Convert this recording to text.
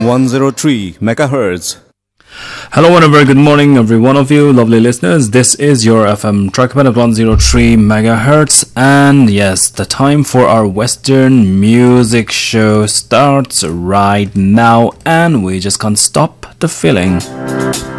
103 megahertz. Hello and a very good morning, every one of you lovely listeners. This is your FM trackman at 103 megahertz, and yes, the time for our Western music show starts right now, and we just can't stop the feeling.